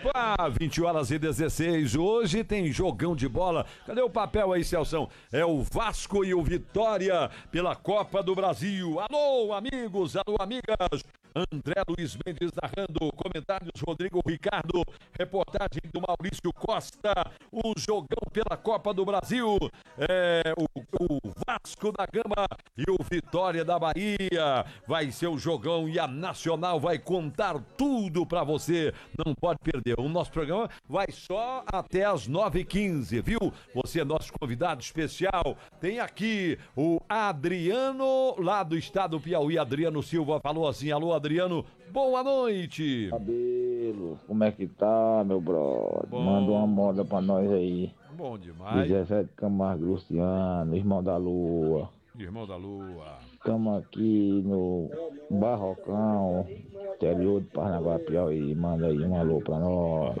Opa, 20h16, hoje tem jogão de bola. Cadê o papel aí, Celção? É o Vasco e o Vitória pela Copa do Brasil. Alô, amigos, alô, amigas. André Luiz Mendes narrando, comentários Rodrigo Ricardo, reportagem do Maurício Costa, o jogão pela Copa do Brasil, o Vasco da Gama e o Vitória da Bahia, vai ser o jogão e a Nacional vai contar tudo pra você, não pode perder, o nosso programa vai só até as 9h15, viu? Você é nosso convidado especial, tem aqui o Adriano, lá do estado do Piauí, Adriano Silva, falou assim, alô Adriano, boa noite. Cabelo, como é que tá, meu brother? Bom. Manda uma moda pra nós aí. Bom demais. 17 Camargo Luciano, irmão da Lua. Irmão da Lua. Estamos aqui no Barrocão, interior de Paranaguá, Piauí. Manda aí um alô pra nós.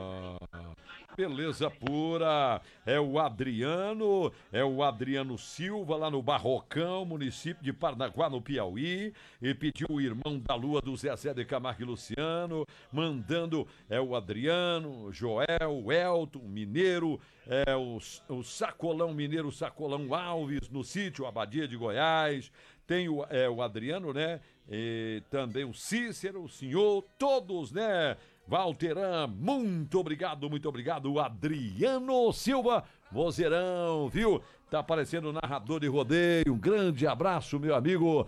Beleza pura, é o Adriano Silva lá no Barrocão, município de Paranaguá, no Piauí, e pediu o irmão da Lua do Zezé de Camargo e Luciano, mandando, é o Adriano, Joel, o Elton, Mineiro, o Sacolão Mineiro, Sacolão Alves, no sítio Abadia de Goiás, tem o Adriano, né, e também o Cícero, o senhor, todos, né, Valteran, muito obrigado, o Adriano Silva, vozeirão, viu? Tá aparecendo o narrador de rodeio, um grande abraço, meu amigo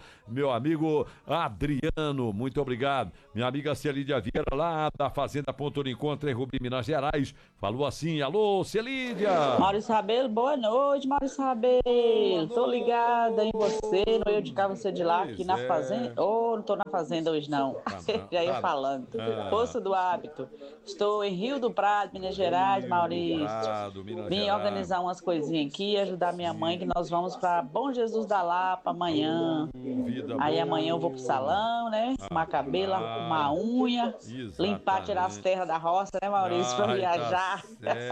Adriano, muito obrigado. Minha amiga Celídia Vieira, lá da Fazenda Ponto de Encontro em Rubi, Minas Gerais, falou assim, alô, Celídia. Maurício Rabelo, boa noite, Maurício Rabelo, tô ligada em você, no Eu de Cá, você de lá, aqui na Fazenda, não tô na Fazenda hoje não, já ia falando, Poço do Hábito, estou em Rio do Prado, Minas Gerais, Maurício, vim organizar umas coisinhas aqui, ajudar minha mãe, que nós vamos pra Bom Jesus da Lapa amanhã, aí amanhã eu vou pro salão, né, arrumar cabelo, arrumar unha, limpar, tirar as terras da roça, né, Maurício, pra viajar.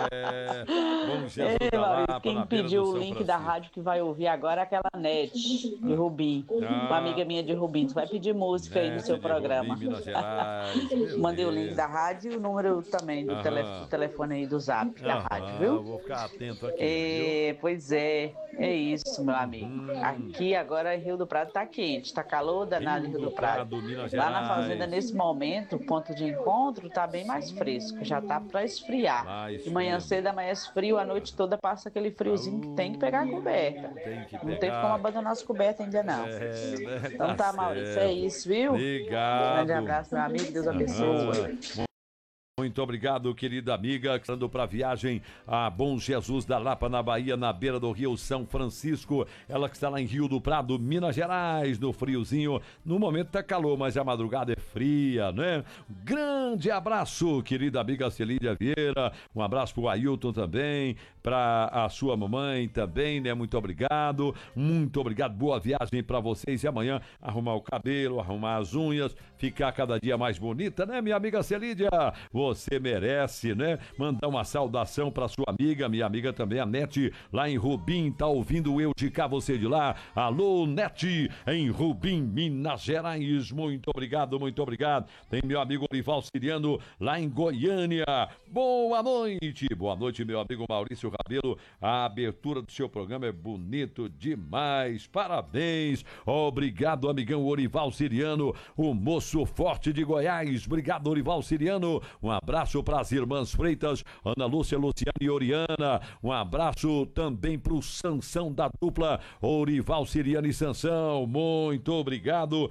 Bom Jesus da Maurício, Lapa, quem pediu o link da rádio que vai ouvir agora é aquela Net de Rubim, uma amiga minha de Rubim, tu vai pedir música aí no seu programa. Rubim, Minas Gerais, mandei o link da rádio e o número também do telefone aí do Zap da rádio, viu? Vou ficar atento aqui. Pois é isso, meu amigo. Aqui agora Rio do Prado tá quente, tá calor danado em Rio do Prado. Lá na fazenda, nesse momento, o ponto de encontro tá bem mais fresco, já tá pra esfriar. De manhã cedo amanhece frio, a noite toda passa aquele friozinho que tem que pegar a coberta. Não teve como abandonar as cobertas ainda não. Então tá, Maurício, é isso, viu? Obrigado. Grande abraço, meu amigo, Deus abençoe. Muito obrigado, querida amiga, estando para viagem a Bom Jesus da Lapa, na Bahia, na beira do Rio São Francisco. Ela que está lá em Rio do Prado, Minas Gerais, no friozinho. No momento tá calor, mas a madrugada é fria, né? Grande abraço, querida amiga Celídia Vieira. Um abraço pro Ailton também, para a sua mamãe também, né? Muito obrigado. Boa viagem para vocês. E amanhã arrumar o cabelo, arrumar as unhas, ficar cada dia mais bonita, né, minha amiga Celídia? Você merece, né? Mandar uma saudação pra sua amiga, minha amiga também, a Nete, lá em Rubim, tá ouvindo o Eu de Cá, você de lá. Alô, Nete, em Rubim, Minas Gerais, muito obrigado. Tem meu amigo Orival Siriano, lá em Goiânia. Boa noite, meu amigo Maurício Rabelo. A abertura do seu programa é bonito demais, parabéns. Obrigado, amigão Orival Siriano, o moço forte de Goiás. Obrigado, Orival Siriano. Um abraço para as irmãs Freitas, Ana Lúcia, Luciana e Oriana. Um abraço também para o Sansão da dupla, Orival Siriano e Sansão. Muito obrigado,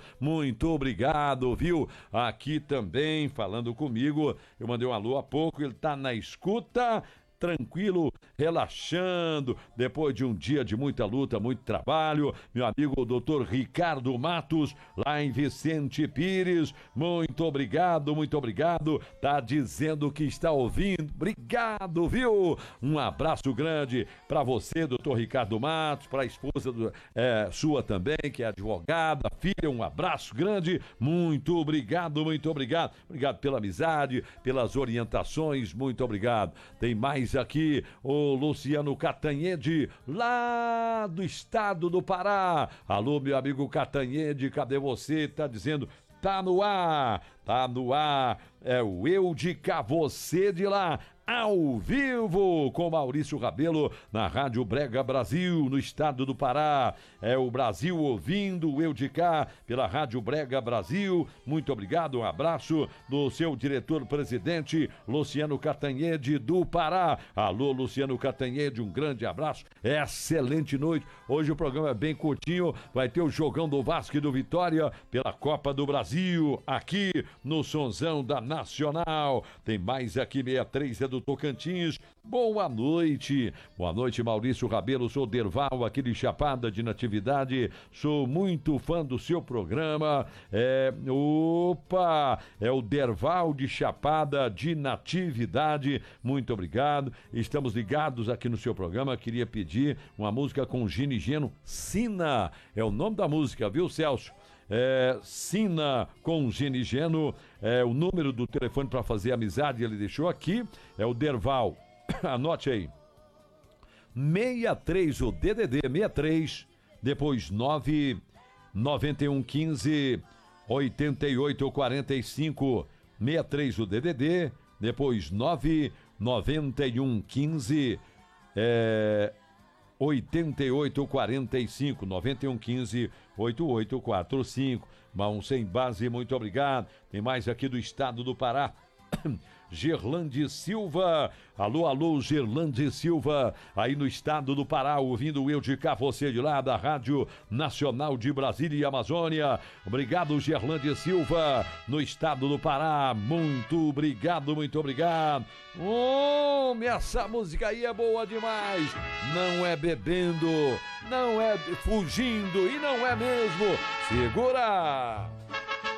viu? Aqui também, falando comigo, eu mandei um alô há pouco, ele tá na escuta, tranquilo, relaxando, depois de um dia de muita luta, muito trabalho. Meu amigo Dr. Ricardo Matos, lá em Vicente Pires, muito obrigado, tá dizendo que está ouvindo, obrigado, viu? Um abraço grande para você, Dr. Ricardo Matos, para a esposa sua também, que é advogada, filha, um abraço grande, muito obrigado, obrigado pela amizade, pelas orientações, muito obrigado. Tem mais aqui o Luciano Catanhede, lá do estado do Pará. Alô, meu amigo Catanhede, cadê você? Tá dizendo, tá no ar, é o Eu de Cá, Você de Lá, ao vivo com Maurício Rabelo na Rádio Brega Brasil, no estado do Pará. É o Brasil ouvindo o Eu de Cá pela Rádio Brega Brasil. Muito obrigado, um abraço do seu diretor-presidente Luciano Catanhede do Pará. Alô, Luciano Catanhede, um grande abraço, excelente noite. Hoje o programa é bem curtinho, vai ter o jogão do Vasco e do Vitória pela Copa do Brasil, aqui no Sonzão da Nacional. Tem mais aqui, 63 é do Tocantins. Boa noite, Maurício Rabelo, sou Derval, aqui de Chapada de Natividade, sou muito fã do seu programa. É o Derval de Chapada de Natividade, muito obrigado, estamos ligados aqui no seu programa. Queria pedir uma música com Gini Geno, Sina, é o nome da música, viu, Celso? Sina com Gini Geno, o número do telefone para fazer amizade ele deixou aqui, é o Derval, anote aí, 63, o DDD 63, depois 99115 8845, 63 o DDD, depois 99115 8845, 9115 8845. Mão sem base, muito obrigado. Tem mais aqui do estado do Pará. Gerlande Silva, alô, Gerlande Silva, aí no estado do Pará, ouvindo o Eu de Cá, Você de Lá, da Rádio Nacional de Brasília e Amazônia. Obrigado, Gerlande Silva, no estado do Pará, muito obrigado. Essa música aí é boa demais, não é bebendo, não é fugindo e não é mesmo. Segura!